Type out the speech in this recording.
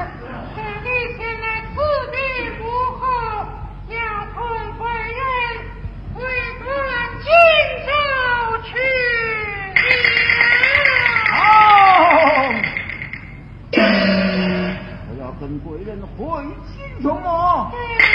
你现在此地如何？要退回人，回转荆州去我要跟贵人会亲什么？